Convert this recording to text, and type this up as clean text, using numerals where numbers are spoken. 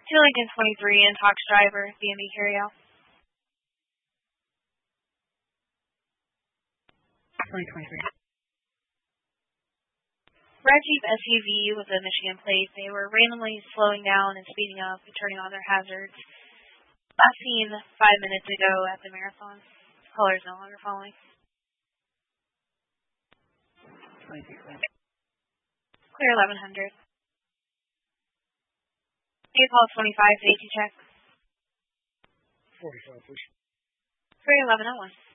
To Lincoln 23 and Talks driver, DMV carryout. 2023. Red Jeep SUV with a Michigan plate. They were randomly slowing down and speeding up and turning on their hazards. Last seen 5 minutes ago at the marathon. Color is no longer following. 23. Clear 1100. Apol 25, safety check. 45, please. Clear 1101.